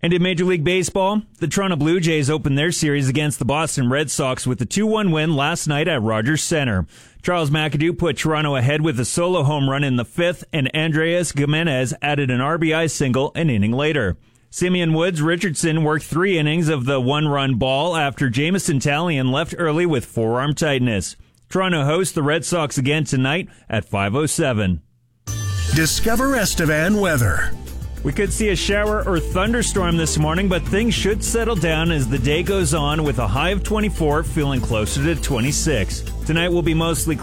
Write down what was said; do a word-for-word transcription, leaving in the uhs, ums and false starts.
And in Major League Baseball, the Toronto Blue Jays opened their series against the Boston Red Sox with a two one win last night at Rogers Center. Charles McAdoo put Toronto ahead with a solo home run in the fifth, and Andreas Gimenez added an R B I single an inning later. Simeon Woods Richardson worked three innings of the one-run ball after Jameson Taillon left early with forearm tightness. Toronto hosts the Red Sox again tonight at five oh seven. Discover Estevan weather. We could see a shower or thunderstorm this morning, but things should settle down as the day goes on with a high of twenty-four, feeling closer to twenty-six. Tonight will be mostly